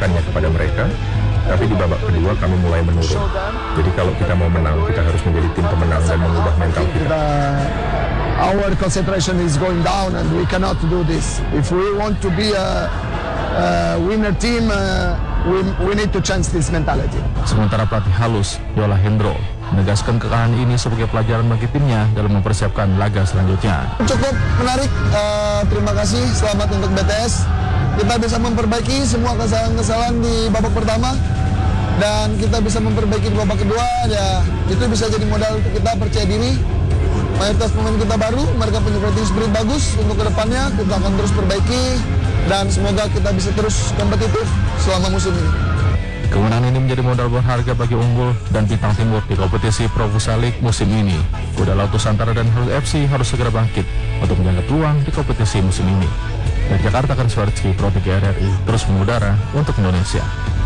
menunjukkannya kepada mereka. Tapi di babak kedua kami mulai menurun. Jadi kalau kita mau menang, kita harus menjadi tim pemenang dan mengubah mental kita. Our concentration is going down and we cannot do this. If we want to be a winner team, we need to change this mentality. Sementara pelatih halus Yola Hendro menegaskan kekalahan ini sebagai pelajaran bagi timnya dalam mempersiapkan laga selanjutnya. Cukup menarik, terima kasih, selamat untuk BTS. Kita bisa memperbaiki semua kesalahan-kesalahan di babak pertama dan kita bisa memperbaiki di babak kedua. Ya, itu bisa jadi modal untuk kita percaya diri. Mayoritas pemain kita baru, mereka punya fighting spirit bagus. Untuk kedepannya kita akan terus perbaiki dan semoga kita bisa terus kompetitif selama musim ini. Kemenangan ini menjadi modal berharga bagi Unggul dan Bintang Timur di kompetisi Pro Futsal League musim ini. Kuda Laut Nusantara dan Halus FC harus segera bangkit untuk menjaga peluang di kompetisi musim ini. Dari Jakarta, Kariswarski, Pro 3 RRI terus mengudara untuk Indonesia.